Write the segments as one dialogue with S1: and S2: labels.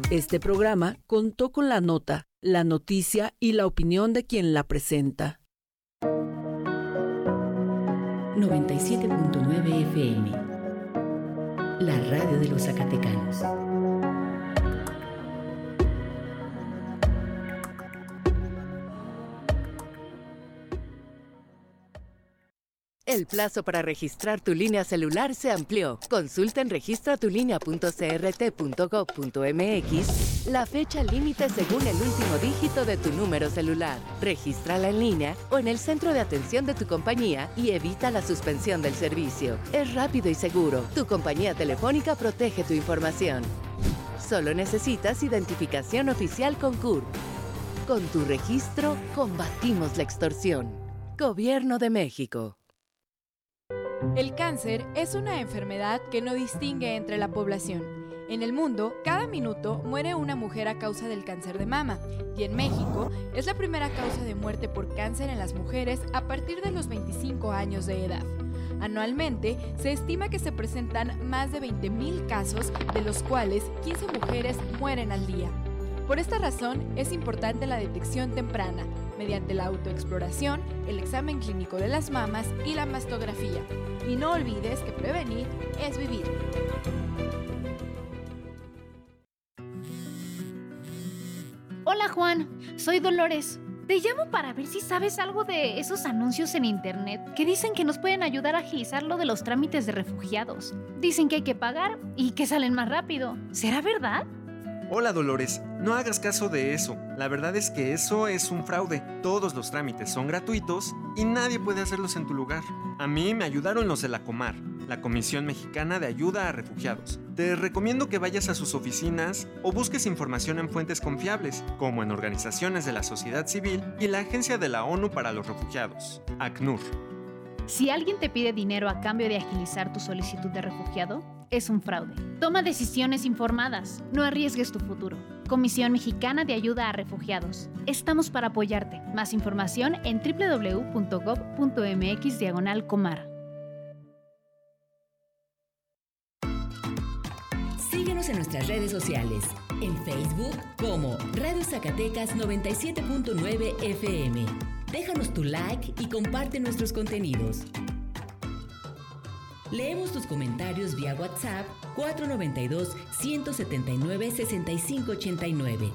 S1: Este programa contó con la nota, la noticia y la opinión de quien la presenta.
S2: 97.9 FM, la radio de los zacatecanos.
S3: El plazo para registrar tu línea celular se amplió. Consulta en registratulínea.crt.gov.mx la fecha límite según el último dígito de tu número celular. Regístrala en línea o en el centro de atención de tu compañía y evita la suspensión del servicio. Es rápido y seguro. Tu compañía telefónica protege tu información. Solo necesitas identificación oficial con CURP. Con tu registro, combatimos la extorsión. Gobierno de México.
S4: El cáncer es una enfermedad que no distingue entre la población. En el mundo, cada minuto muere una mujer a causa del cáncer de mama, y en México es la primera causa de muerte por cáncer en las mujeres a partir de los 25 años de edad. Anualmente, se estima que se presentan más de 20,000 casos, de los cuales 15 mujeres mueren al día. Por esta razón, es importante la detección temprana, mediante la autoexploración, el examen clínico de las mamas y la mastografía. Y no olvides que prevenir es vivir.
S5: Hola Juan, soy Dolores. Te llamo para ver si sabes algo de esos anuncios en internet que dicen que nos pueden ayudar a agilizar lo de los trámites de refugiados. Dicen que hay que pagar y que salen más rápido. ¿Será verdad?
S6: Hola Dolores, no hagas caso de eso. La verdad es que eso es un fraude. Todos los trámites son gratuitos y nadie puede hacerlos en tu lugar. A mí me ayudaron los de la Comar, la Comisión Mexicana de Ayuda a Refugiados. Te recomiendo que vayas a sus oficinas o busques información en fuentes confiables, como en organizaciones de la sociedad civil y la Agencia de la ONU para los Refugiados, ACNUR.
S5: Si alguien te pide dinero a cambio de agilizar tu solicitud de refugiado, es un fraude. Toma decisiones informadas. No arriesgues tu futuro. Comisión Mexicana de Ayuda a Refugiados. Estamos para apoyarte. Más información en www.gov.mx/comar.
S2: Síguenos en nuestras redes sociales. En Facebook como Radio Zacatecas 97.9 FM. Déjanos tu like y comparte nuestros contenidos. Leemos tus comentarios vía WhatsApp 492-179-6589.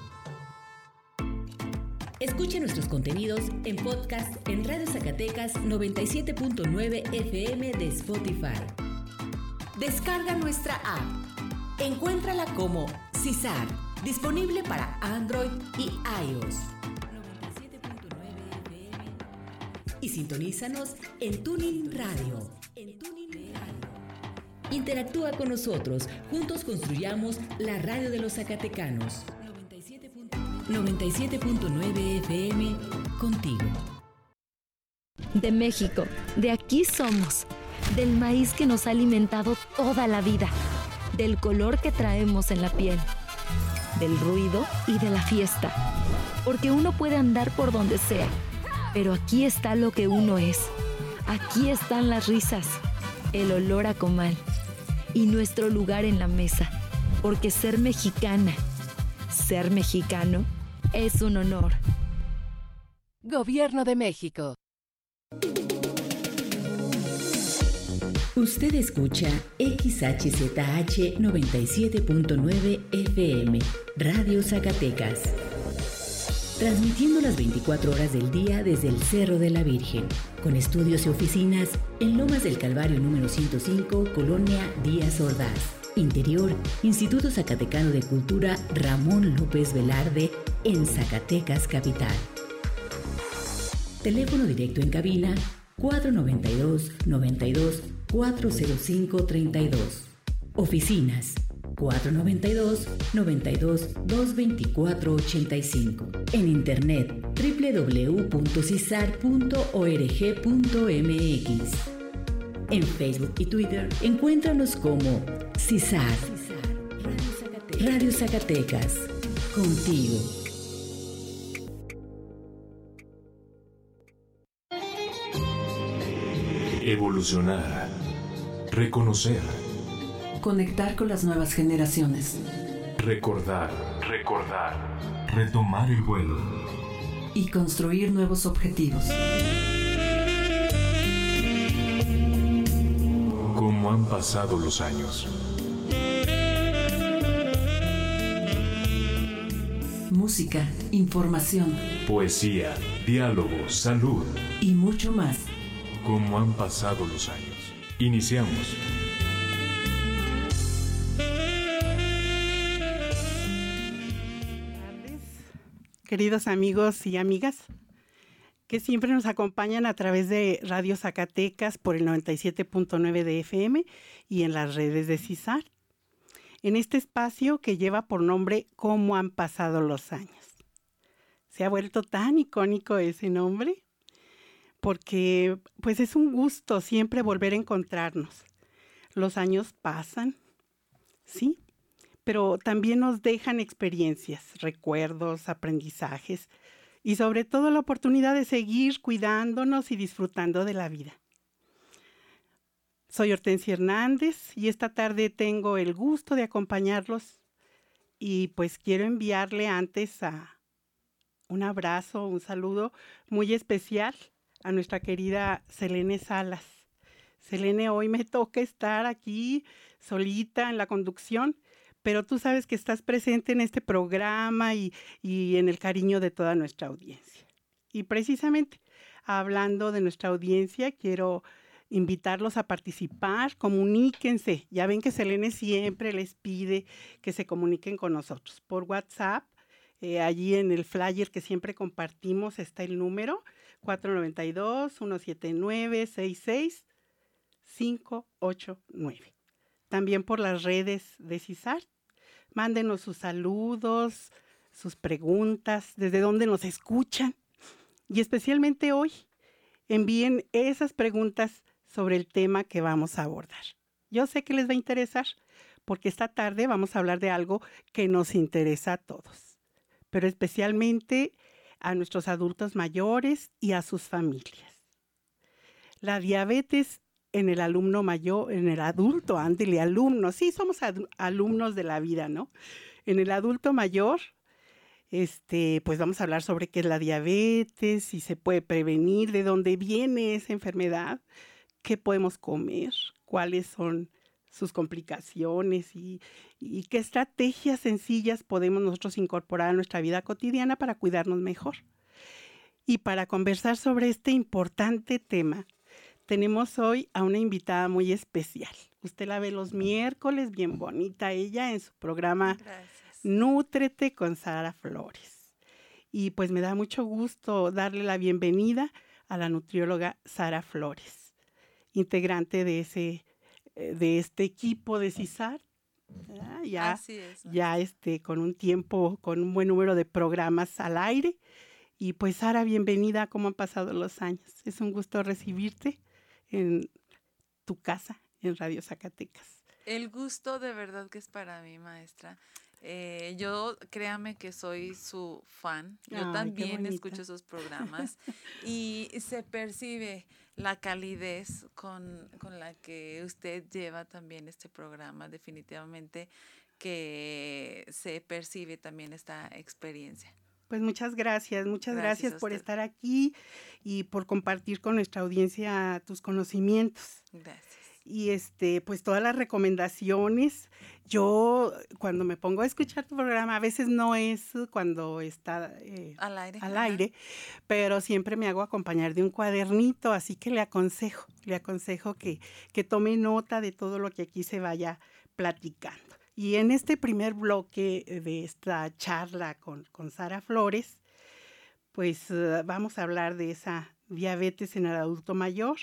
S2: Escuche nuestros contenidos en podcast en Radio Zacatecas 97.9 FM de Spotify. Descarga nuestra app. Encuéntrala como CISAR, disponible para Android y iOS. 97.9 FM. Y sintonízanos en TuneIn Radio. Interactúa con nosotros. Juntos construyamos la radio de los zacatecanos. 97.9 FM, contigo.
S7: De México, de aquí somos. Del maíz que nos ha alimentado toda la vida. Del color que traemos en la piel. Del ruido y de la fiesta. Porque uno puede andar por donde sea, pero aquí está lo que uno es. Aquí están las risas, el olor a comal y nuestro lugar en la mesa, porque ser mexicana, ser mexicano, es un honor.
S3: Gobierno de México.
S2: Usted escucha XHZH 97.9 FM, Radio Zacatecas. Transmitiendo las 24 horas del día desde el Cerro de la Virgen, con estudios y oficinas en Lomas del Calvario número 105, Colonia Díaz Ordaz. Interior, Instituto Zacatecano de Cultura Ramón López Velarde, en Zacatecas Capital. Teléfono directo en cabina 492-92-405-32. Oficinas 492-92-224-85. En internet www.cisar.org.mx. En Facebook y Twitter encuéntranos como CISAR. Radio Zacatecas. Contigo.
S8: Evolucionar. Reconocer.
S1: Conectar con las nuevas generaciones.
S8: Recordar, retomar el vuelo
S1: y construir nuevos objetivos.
S8: Cómo han pasado los años.
S1: Música, información,
S8: Poesía, diálogo, salud
S1: y mucho más.
S8: Cómo han pasado los años. Iniciamos.
S9: Queridos amigos y amigas que siempre nos acompañan a través de Radio Zacatecas por el 97.9 de FM y en las redes de CISAR. En este espacio que lleva por nombre Cómo han pasado los años. Se ha vuelto tan icónico ese nombre porque pues es un gusto siempre volver a encontrarnos. Los años pasan, sí, pero también nos dejan experiencias, recuerdos, aprendizajes y sobre todo la oportunidad de seguir cuidándonos y disfrutando de la vida. Soy Hortensia Hernández y esta tarde tengo el gusto de acompañarlos y pues quiero enviarle antes un abrazo, un saludo muy especial a nuestra querida Selene Salas. Selene, hoy me toca estar aquí solita en la conducción, pero tú sabes que estás presente en este programa y en el cariño de toda nuestra audiencia. Y precisamente, hablando de nuestra audiencia, quiero invitarlos a participar, comuníquense. Ya ven que Selene siempre les pide que se comuniquen con nosotros por WhatsApp. Allí en el flyer que siempre compartimos está el número 492-179-66-589. También por las redes de CISAR. Mándenos sus saludos, sus preguntas, desde dónde nos escuchan. Y especialmente hoy, envíen esas preguntas sobre el tema que vamos a abordar. Yo sé que les va a interesar, porque esta tarde vamos a hablar de algo que nos interesa a todos, pero especialmente a nuestros adultos mayores y a sus familias. La diabetes en el alumno mayor, en el adulto, alumnos. Sí, somos alumnos de la vida, ¿no? En el adulto mayor, pues vamos a hablar sobre qué es la diabetes, si se puede prevenir, de dónde viene esa enfermedad, qué podemos comer, cuáles son sus complicaciones y qué estrategias sencillas podemos nosotros incorporar a nuestra vida cotidiana para cuidarnos mejor. Y para conversar sobre este importante tema, tenemos hoy a una invitada muy especial. Usted la ve los miércoles, bien bonita ella, en su programa Nútrete con Sara Flores. Y pues me da mucho gusto darle la bienvenida a la nutrióloga Sara Flores, integrante de este equipo de CISAR.
S10: Así es, ¿no?
S9: Ya con un tiempo, con un buen número de programas al aire. Y pues Sara, bienvenida, ¿cómo han pasado los años? Es un gusto recibirte en tu casa, en Radio Zacatecas.
S10: El gusto de verdad que es para mí, maestra. Yo, créame que soy su fan. Yo también escucho esos programas y se percibe la calidez con la que usted lleva también este programa. Definitivamente que se percibe también esta experiencia.
S9: Pues muchas gracias por estar aquí y por compartir con nuestra audiencia tus conocimientos.
S10: Gracias.
S9: Y pues todas las recomendaciones. Yo cuando me pongo a escuchar tu programa, a veces no es cuando está al aire, pero siempre me hago acompañar de un cuadernito, así que le aconsejo que tome nota de todo lo que aquí se vaya platicando. Y en este primer bloque de esta charla con Sara Flores, pues vamos a hablar de esa diabetes en el adulto mayor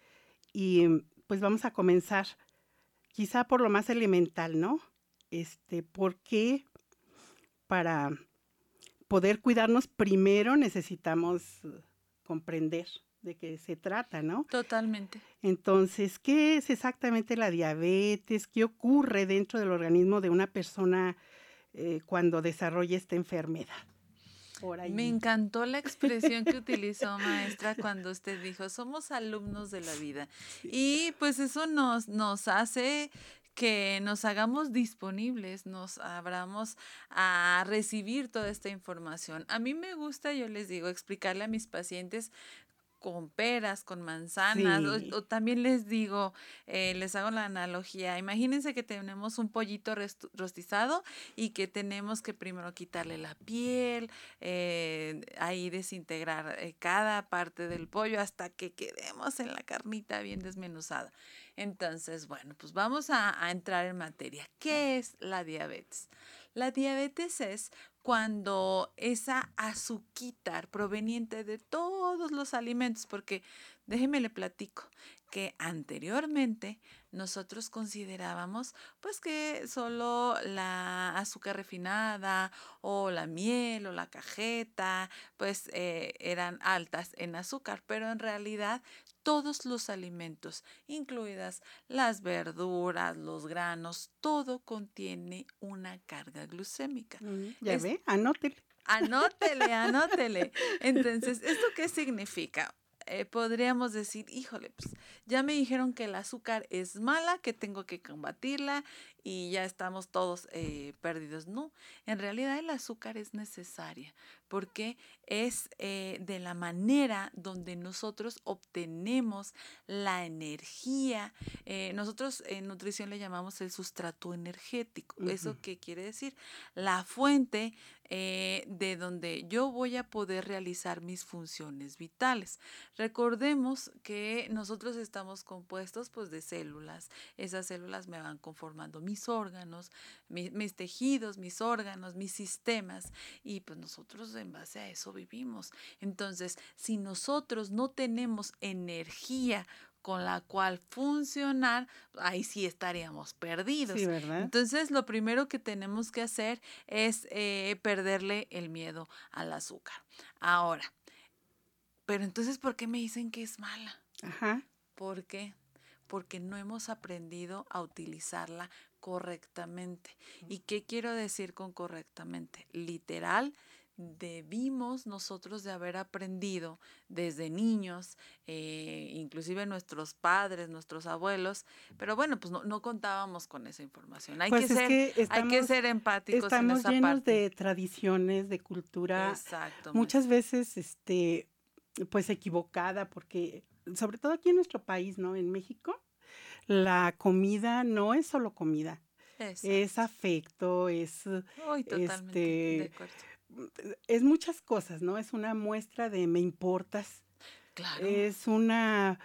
S9: y pues vamos a comenzar quizá por lo más elemental, ¿no? ¿Por qué para poder cuidarnos primero necesitamos comprender de qué se trata, ¿no?
S10: Totalmente.
S9: Entonces, ¿qué es exactamente la diabetes? ¿Qué ocurre dentro del organismo de una persona cuando desarrolla esta enfermedad? Por ahí.
S10: Me encantó la expresión que utilizó, maestra, cuando usted dijo, somos alumnos de la vida. Sí. Y pues eso nos hace que nos hagamos disponibles, nos abramos a recibir toda esta información. A mí me gusta, yo les digo, explicarle a mis pacientes con peras, con manzanas,
S9: Sí.
S10: o también les digo, les hago la analogía, imagínense que tenemos un pollito rostizado y que tenemos que primero quitarle la piel, ahí desintegrar cada parte del pollo hasta que quedemos en la carnita bien desmenuzada. Entonces, bueno, pues vamos a entrar en materia. ¿Qué es la diabetes? La diabetes es cuando esa azuquita proveniente de todos los alimentos, porque déjeme le platico que anteriormente nosotros considerábamos pues que solo la azúcar refinada o la miel o la cajeta pues eran altas en azúcar, pero en realidad todos los alimentos, incluidas las verduras, los granos, todo contiene una carga glucémica.
S9: Ya ve, anótele.
S10: Anótele. Entonces, ¿esto qué significa? Podríamos decir, híjole, pues ya me dijeron que el azúcar es mala, que tengo que combatirla y ya estamos todos perdidos. No, en realidad el azúcar es necesaria porque es de la manera donde nosotros obtenemos la energía. Nosotros en nutrición le llamamos el sustrato energético. ¿Eso qué quiere decir? La fuente de donde yo voy a poder realizar mis funciones vitales. Recordemos que nosotros estamos compuestos pues de células. Esas células me van conformando mis órganos, mis tejidos, mis órganos, mis sistemas y pues nosotros en base a eso vivimos. Entonces, si nosotros no tenemos energía con la cual funcionar, ahí sí estaríamos perdidos.
S9: Sí, ¿verdad?
S10: Entonces, lo primero que tenemos que hacer es perderle el miedo al azúcar. Ahora, pero entonces, ¿por qué me dicen que es mala?
S9: Ajá.
S10: ¿Por qué? Porque no hemos aprendido a utilizarla correctamente. ¿Y qué quiero decir con correctamente? Literal, debimos nosotros de haber aprendido desde niños, inclusive nuestros padres, nuestros abuelos, pero bueno, pues no contábamos con esa información. Hay que ser empáticos en esa
S9: estamos llenos
S10: parte.
S9: de tradiciones, de cultura,
S10: Exacto,
S9: muchas veces pues equivocada, porque sobre todo aquí en nuestro país, ¿no? En México, la comida no es solo comida, es afecto, es
S10: totalmente de acuerdo.
S9: Es muchas cosas, ¿no? Es una muestra de me importas.
S10: Claro.
S9: Es una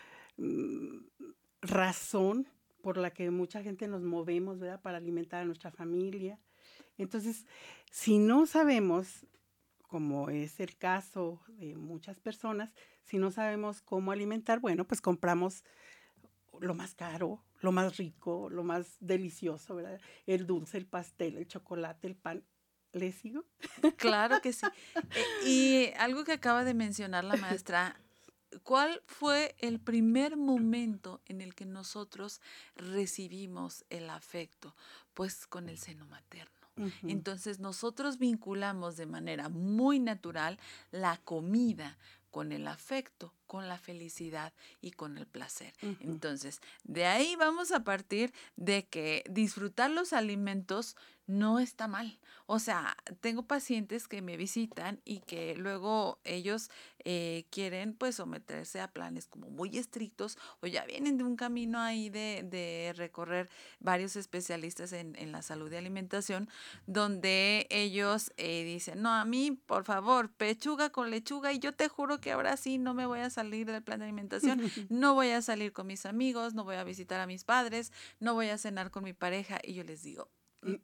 S9: razón por la que mucha gente nos movemos, ¿verdad? Para alimentar a nuestra familia. Entonces, si no sabemos, como es el caso de muchas personas, si no sabemos cómo alimentar, bueno, pues compramos lo más caro, lo más rico, lo más delicioso, ¿verdad? El dulce, el pastel, el chocolate, el pan. ¿Le sigo?
S10: Claro que sí. Y algo que acaba de mencionar la maestra, ¿cuál fue el primer momento en el que nosotros recibimos el afecto? Pues con el seno materno. Entonces nosotros vinculamos de manera muy natural la comida con el afecto, con la felicidad y con el placer. Entonces, de ahí vamos a partir de que disfrutar los alimentos no está mal. O sea, tengo pacientes que me visitan y que luego ellos quieren pues someterse a planes como muy estrictos o ya vienen de un camino ahí de recorrer varios especialistas en la salud y alimentación, donde ellos dicen, no, a mí, por favor, pechuga con lechuga y yo te juro que ahora sí no me voy a salir del plan de alimentación, no voy a salir con mis amigos, no voy a visitar a mis padres, no voy a cenar con mi pareja. Y yo les digo,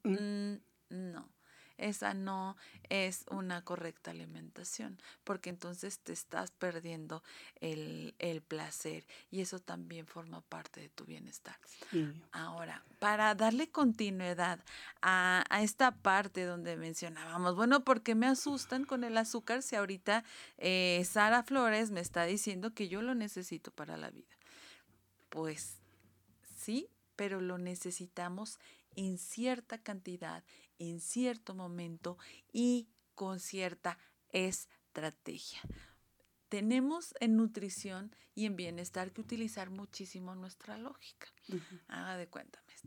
S10: no, esa no es una correcta alimentación, porque entonces te estás perdiendo el placer y eso también forma parte de tu bienestar.
S9: Sí.
S10: Ahora, para darle continuidad a esta parte donde mencionábamos, bueno, ¿por qué me asustan con el azúcar si ahorita Sara Flores me está diciendo que yo lo necesito para la vida? Pues sí, pero lo necesitamos en cierta cantidad, en cierto momento y con cierta estrategia. Tenemos en nutrición y en bienestar que utilizar muchísimo nuestra lógica. Haga de cuenta, maestra.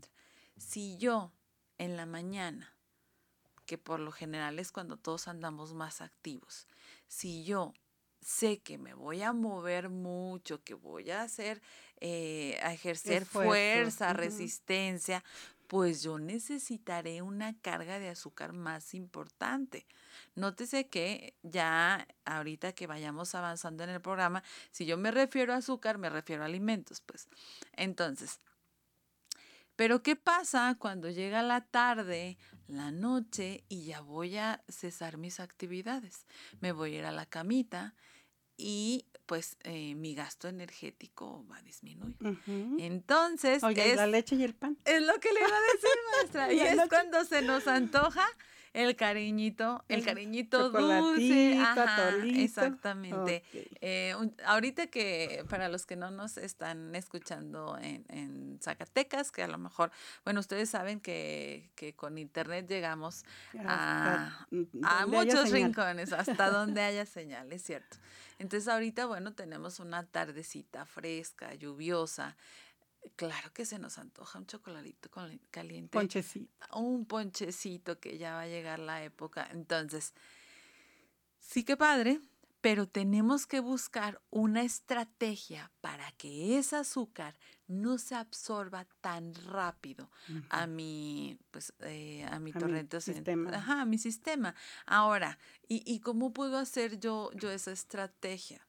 S10: Si yo en la mañana, que por lo general es cuando todos andamos más activos, si yo sé que me voy a mover mucho, que voy a a ejercer fuerza, resistencia, pues yo necesitaré una carga de azúcar más importante. Nótese que ya ahorita que vayamos avanzando en el programa, si yo me refiero a azúcar, me refiero a alimentos, pues. Entonces, pero ¿qué pasa cuando llega la tarde, la noche y ya voy a cesar mis actividades? Me voy a ir a la camita y pues mi gasto energético va a disminuir. Entonces,
S9: oiga, la leche y el pan.
S10: Es lo que le iba a decir, maestra. Y es cuando se nos antoja el cariñito dulce. Ajá, exactamente. Okay. Ahorita que para los que no nos están escuchando en Zacatecas, que a lo mejor, bueno, ustedes saben que con internet llegamos a muchos rincones, hasta donde haya señal, es cierto. Entonces ahorita, bueno, tenemos una tardecita fresca, lluviosa. Claro que se nos antoja un chocolatito caliente.
S9: Ponchecito.
S10: Un ponchecito, que ya va a llegar la época. Entonces, sí que padre, pero tenemos que buscar una estrategia para que ese azúcar no se absorba tan rápido a mi torrente
S9: sistema.
S10: A mi sistema. Ahora, ¿y cómo puedo hacer yo esa estrategia?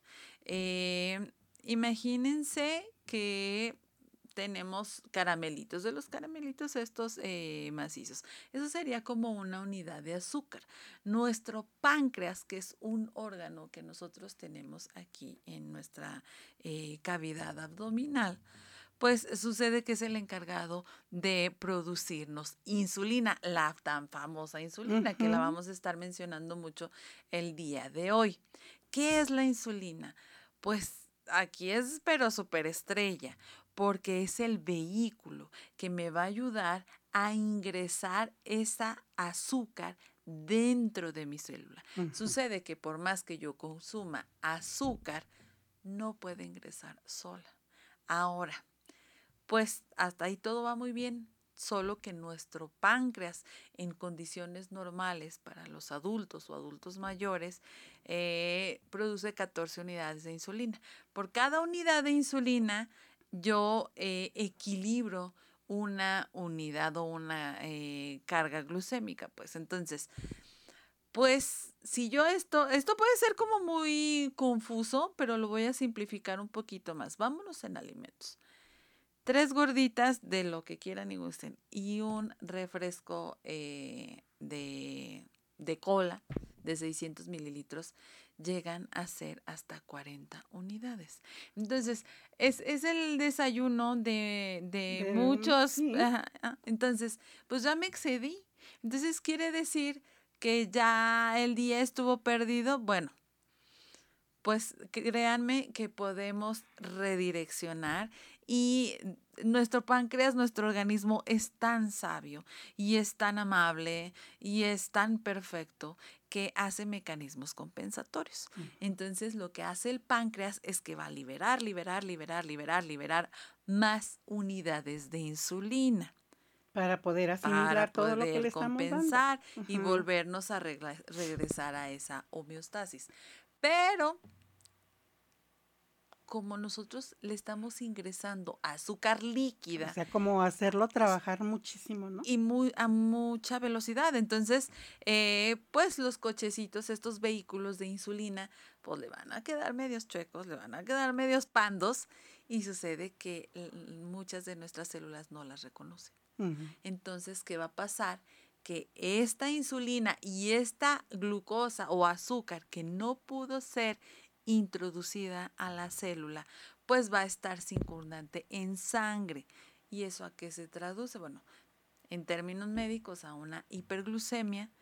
S10: Imagínense que tenemos caramelitos, de los caramelitos estos macizos. Eso sería como una unidad de azúcar. Nuestro páncreas, que es un órgano que nosotros tenemos aquí en nuestra cavidad abdominal, pues sucede que es el encargado de producirnos insulina, la tan famosa insulina, que la vamos a estar mencionando mucho el día de hoy. ¿Qué es la insulina? Pues aquí es pero superestrella, porque es el vehículo que me va a ayudar a ingresar esa azúcar dentro de mi célula. Sucede que por más que yo consuma azúcar, no puede ingresar sola. Ahora, pues hasta ahí todo va muy bien, solo que nuestro páncreas en condiciones normales para los adultos o adultos mayores produce 14 unidades de insulina. Por cada unidad de insulina yo equilibro una unidad o una carga glucémica, pues entonces, pues si yo esto puede ser como muy confuso, pero lo voy a simplificar un poquito más. Vámonos en alimentos. 3 gorditas de lo que quieran y gusten y un refresco de cola de 600 mililitros llegan a ser hasta 40 unidades. Entonces, es el desayuno de muchos.
S9: Sí.
S10: Entonces, pues ya me excedí. Entonces, quiere decir que ya el día estuvo perdido. Bueno, pues créanme que podemos redireccionar y nuestro páncreas, nuestro organismo es tan sabio y es tan amable y es tan perfecto que hace mecanismos compensatorios. Entonces lo que hace el páncreas es que va a liberar más unidades de insulina.
S9: Para poder asimilar todo lo que le estamos
S10: compensar dando. Y volvernos a regresar a esa homeostasis. Pero como nosotros le estamos ingresando azúcar líquida.
S9: O sea, como hacerlo trabajar muchísimo, ¿no?
S10: Y a mucha velocidad. Entonces, pues los cochecitos, estos vehículos de insulina, pues le van a quedar medios chuecos, le van a quedar medios pandos y sucede que muchas de nuestras células no las reconocen. Entonces, ¿qué va a pasar? Que esta insulina y esta glucosa o azúcar que no pudo ser introducida a la célula, pues va a estar circundante en sangre. ¿Y eso a qué se traduce? Bueno, en términos médicos a una hiperglucemia